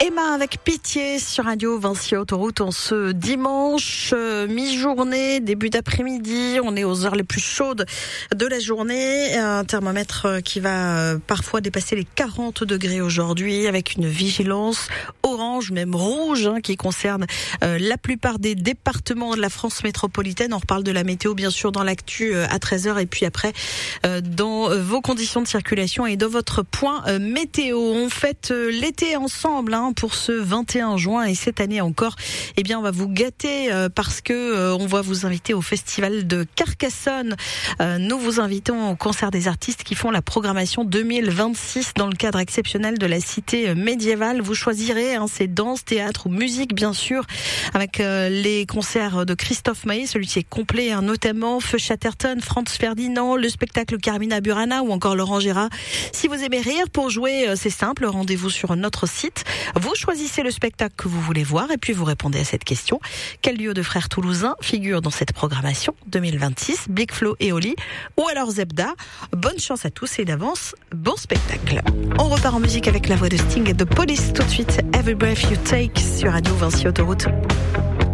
Emma avec Pitié sur Radio Vinci Autoroute en ce dimanche, mi-journée, début d'après-midi. On est aux heures les plus chaudes de la journée. Un thermomètre qui va parfois dépasser les 40 degrés aujourd'hui avec une vigilance orange, même rouge, qui concerne la plupart des départements de la France métropolitaine. On reparle de la météo bien sûr dans l'actu à 13h et puis après dans vos conditions de circulation et dans votre point météo. On fête l'été ensemble pour ce 21 juin et cette année encore, eh bien on va vous gâter parce que on va vous inviter au festival de Carcassonne. Nous vous invitons au concert des artistes qui font la programmation 2026 dans le cadre exceptionnel de la cité médiévale. Vous choisirez, c'est danse, théâtre ou musique bien sûr, avec les concerts de Christophe Maé, celui-ci est complet, notamment Feu Chatterton, Franz Ferdinand, le spectacle Carmina Burana ou encore Laurent Gérard. Si vous aimez rire, pour jouer, c'est simple, rendez-vous sur notre site. Vous choisissez le spectacle que vous voulez voir et puis vous répondez à cette question. Quel duo de frères toulousains figure dans cette programmation 2026? Big Flo et Oli ou alors Zebda? Bonne chance à tous et d'avance, bon spectacle. On repart en musique avec la voix de Sting et de Police tout de suite. Every Breath You Take sur Radio Vinci Autoroute.